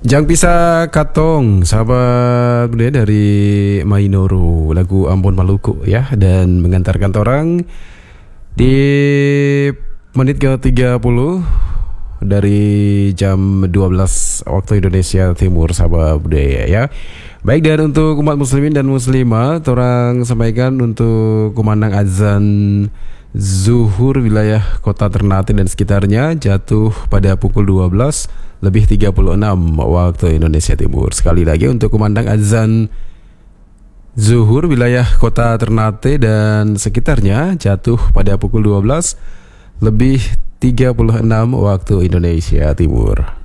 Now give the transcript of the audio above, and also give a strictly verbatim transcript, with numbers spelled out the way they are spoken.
Jang Pisah Katong, sahabat budaya dari Mainoro, lagu Ambon Maluku ya, dan mengantarkan orang di menit ke tiga puluh dari jam dua belas waktu Indonesia Timur, sahabat budaya ya. Baik, dan untuk umat muslimin dan muslimah, orang sampaikan untuk kumandang azan zuhur wilayah kota Ternate dan sekitarnya jatuh pada pukul dua belas lebih tiga puluh enam waktu Indonesia Timur. Sekali lagi untuk kumandang azan zuhur wilayah kota Ternate dan sekitarnya jatuh pada pukul dua belas lebih tiga puluh enam waktu Indonesia Timur.